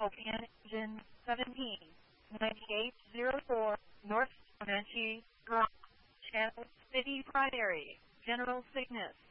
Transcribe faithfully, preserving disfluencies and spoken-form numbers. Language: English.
Engine seventeen, ninety-eight oh four, North Comanche Drive, Channel City Primary, General Cygnus.